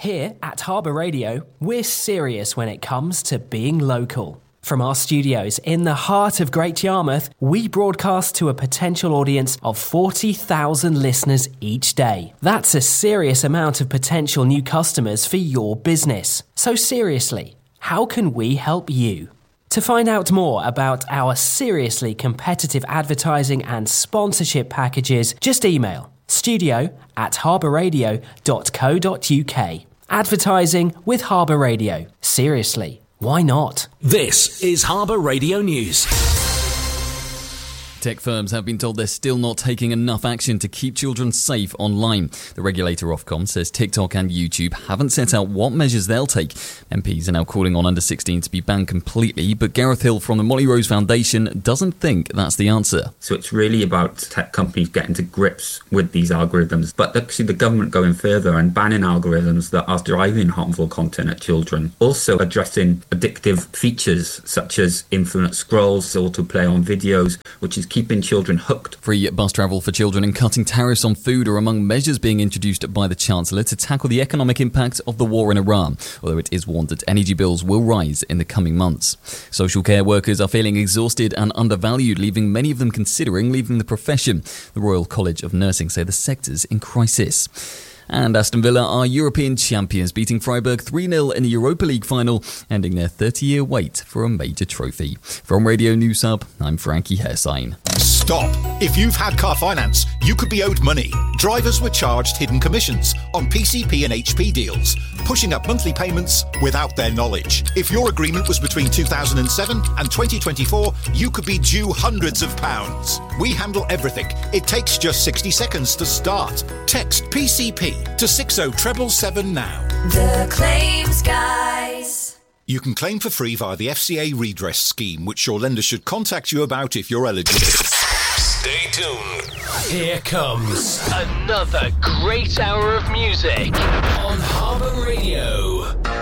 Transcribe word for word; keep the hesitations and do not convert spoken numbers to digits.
here at Harbour Radio, we're serious when it comes to being local. From our studios in the heart of Great Yarmouth, we broadcast to a potential audience of forty thousand listeners each day. That's a serious amount of potential new customers for your business. So seriously, how can we help you? To find out more about our seriously competitive advertising and sponsorship packages, just email studio at harbourradio dot co dot uk. Advertising with Harbour Radio. Seriously, why not? This is Harbour Radio News. Tech firms have been told they're still not taking enough action to keep children safe online. The regulator Ofcom says TikTok and YouTube haven't set out what measures they'll take. M Ps are now calling on under sixteen to be banned completely, but Gareth Hill from the Molly Rose Foundation doesn't think that's the answer. So it's really about tech companies getting to grips with these algorithms, but actually the government going further and banning algorithms that are driving harmful content at children. Also addressing addictive features such as infinite scrolls, autoplay on videos, which is keeping children hooked. Free bus travel for children and cutting tariffs on food are among measures being introduced by the Chancellor to tackle the economic impact of the war in Iran, although it is warned that energy bills will rise in the coming months. Social care workers are feeling exhausted and undervalued, leaving many of them considering leaving the profession. The Royal College of Nursing say the sector's in crisis. And Aston Villa are European champions, beating Freiburg three nil in the Europa League final, ending their thirty-year wait for a major trophy. From Radio News Hub, I'm Frankie Hersign. Stop! If you've had car finance, you could be owed money. Drivers were charged hidden commissions on P C P and H P deals, pushing up monthly payments without their knowledge. If your agreement was between two thousand seven and twenty twenty-four, you could be due hundreds of pounds. We handle everything. It takes just sixty seconds to start. Text P C P to six oh seven seven now. The Claims Guys. You can claim for free via the F C A redress scheme, which your lender should contact you about if you're eligible. Stay tuned. Here comes another great hour of music on Harbour Radio.